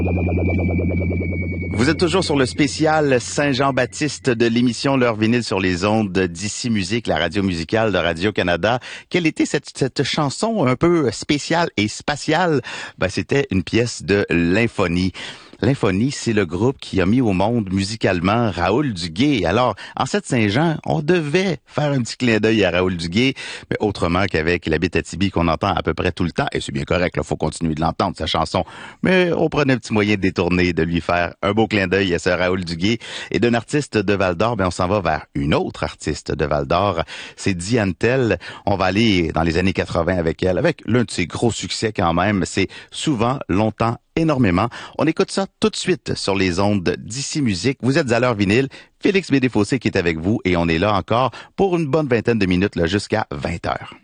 Vous êtes toujours sur le spécial Saint-Jean-Baptiste de l'émission L'Heure vinyle sur les ondes d'Ici Musique, la radio musicale de Radio-Canada. Quelle était cette chanson un peu spéciale et spatiale? C'était une pièce de l'Infonie. L'Infonie, c'est le groupe qui a mis au monde musicalement Raoul Duguay. Alors, en cette Saint-Jean, on devait faire un petit clin d'œil à Raoul Duguay, mais autrement qu'avec l'Abitibi qu'on entend à peu près tout le temps. Et c'est bien correct, il faut continuer de l'entendre, sa chanson. Mais on prenait un petit moyen de détourner, de lui faire un beau clin d'œil à ce Raoul Duguay. Et d'un artiste de Val-d'Or, on s'en va vers une autre artiste de Val-d'Or. C'est Diane Tell. On va aller dans les années 80 avec elle, avec l'un de ses gros succès quand même. C'est Souvent, longtemps, énormément. On écoute ça tout de suite sur les ondes d'Ici Musique. Vous êtes à l'heure vinyle. Félix Bédéfossé qui est avec vous et on est là encore pour une bonne vingtaine de minutes là, jusqu'à 20h.